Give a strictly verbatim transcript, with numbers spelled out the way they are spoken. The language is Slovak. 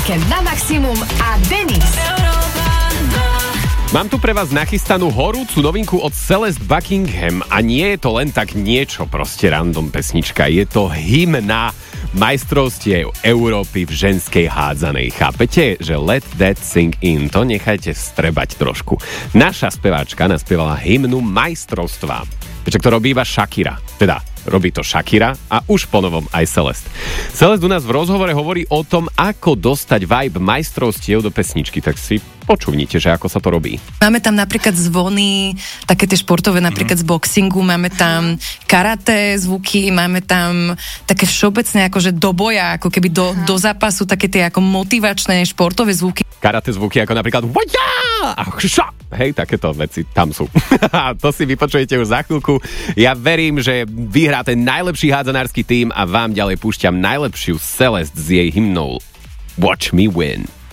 Víkend na maximum a Denis. Mám tu pre vás nachystanú horúcu novinku od Celeste Buckingham a nie je to len tak niečo, proste random pesnička, je to hymna majstrovstiev Európy v ženskej hádzanej. Chápete, že Let That Sink In, to nechajte vstrebať trošku. Naša speváčka naspievala hymnu majstrovstva. Prečo to robí iba Shakira, teda robí to Shakira a už ponovom aj Celeste. Celeste u nás v rozhovore hovorí o tom, ako dostať vibe majstrovstiev do pesničky, tak si počúvnite, že ako sa to robí. Máme tam napríklad zvony, také tie športové, napríklad z boxingu, máme tam karate zvuky, máme tam také všeobecné akože do boja, ako keby do, do zápasu, také tie ako motivačné športové zvuky. Karate zvuky ako napríklad vajá a ša, hej, takéto veci tam sú. To si vypočujete už za chvíľku. Ja verím, že vyhrá ten najlepší hádzanársky tím a vám ďalej púšťam najlepšiu Celeste s jej hymnou Watch Me Win.